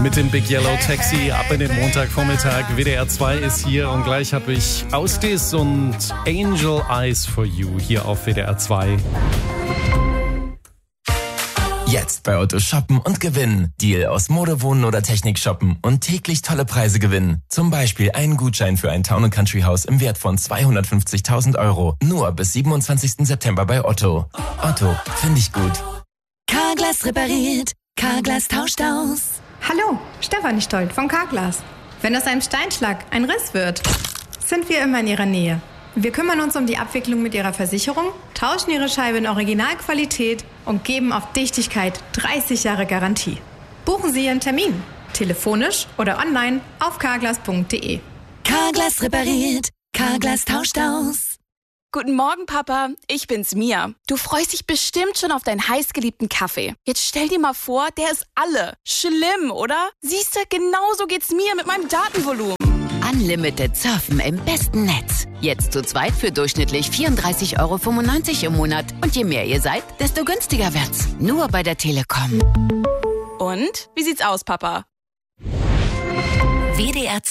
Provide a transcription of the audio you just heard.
Mit dem Big Yellow Taxi ab in den Montagvormittag. WDR 2 ist hier und gleich habe ich Austis und Angel Eyes for You hier auf WDR 2. Jetzt bei Otto shoppen und gewinnen. Deal aus Mode, Wohnen oder Technik shoppen und täglich tolle Preise gewinnen. Zum Beispiel einen Gutschein für ein Town & Country Haus im Wert von 250.000 €. Nur bis 27. September bei Otto. Otto, finde ich gut. Carglass repariert. Carglass tauscht aus. Hallo, Stefanie Stolt von Carglass. Wenn aus einem Steinschlag ein Riss wird, sind wir immer in Ihrer Nähe. Wir kümmern uns um die Abwicklung mit Ihrer Versicherung, tauschen Ihre Scheibe in Originalqualität und geben auf Dichtigkeit 30 Jahre Garantie. Buchen Sie Ihren Termin, telefonisch oder online auf carglass.de. Carglass repariert. Carglass tauscht aus. Guten Morgen, Papa. Ich bin's, Mia. Du freust dich bestimmt schon auf deinen heißgeliebten Kaffee. Jetzt stell dir mal vor, der ist alle. Schlimm, oder? Siehste, genauso geht's mir mit meinem Datenvolumen. Unlimited Surfen im besten Netz. Jetzt zu zweit für durchschnittlich 34,95 € im Monat. Und je mehr ihr seid, desto günstiger wird's. Nur bei der Telekom. Und? Wie sieht's aus, Papa? WDR